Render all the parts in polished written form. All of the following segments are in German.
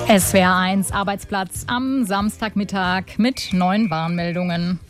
SWR1 Arbeitsplatz am Samstagmittag mit 9 Warnmeldungen.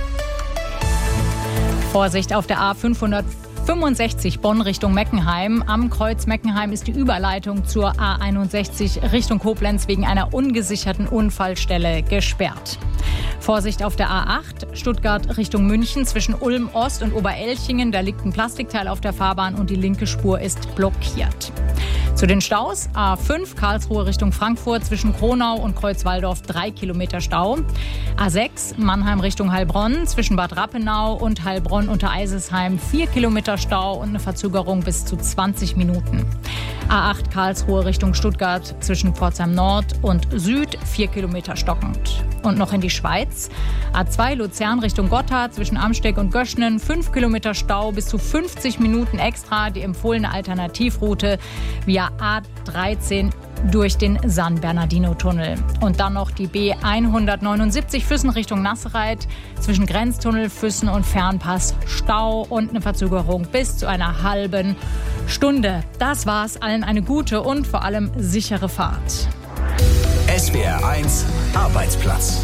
Vorsicht auf der A565 Bonn Richtung Meckenheim. Am Kreuz Meckenheim ist die Überleitung zur A61 Richtung Koblenz wegen einer ungesicherten Unfallstelle gesperrt. Vorsicht auf der A8 Stuttgart Richtung München zwischen Ulm Ost und Oberelchingen. Da liegt ein Plastikteil auf der Fahrbahn und die linke Spur ist blockiert. Zu den Staus: A5 Karlsruhe Richtung Frankfurt zwischen Kronau und Kreuzwaldorf 3 Kilometer Stau. A6 Mannheim Richtung Heilbronn zwischen Bad Rappenau und Heilbronn unter Eisesheim 4 Kilometer Stau und eine Verzögerung bis zu 20 Minuten. A8 Karlsruhe Richtung Stuttgart zwischen Pforzheim Nord und Süd 4 Kilometer stockend. Und noch in die Schweiz. A2 Luzern Richtung Gotthard zwischen Amsteg und Göschnen 5 Kilometer Stau bis zu 50 Minuten extra. Die empfohlene Alternativroute via A13 durch den San Bernardino-Tunnel. Und dann noch die B179 Füssen Richtung Nassereit zwischen Grenztunnel, Füssen und Fernpass Stau und eine Verzögerung bis zu einer halben Stunde. Das war's. Allen eine gute und vor allem sichere Fahrt. SWR1 Arbeitsplatz.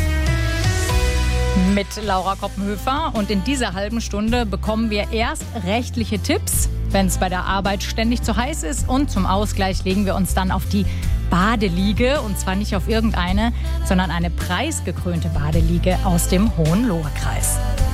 Mit Laura Koppenhöfer. Und in dieser halben Stunde bekommen wir erst rechtliche Tipps, wenn es bei der Arbeit ständig zu heiß ist. Und zum Ausgleich legen wir uns dann auf die Badeliege. Und zwar nicht auf irgendeine, sondern eine preisgekrönte Badeliege aus dem Hohenlohe-Kreis.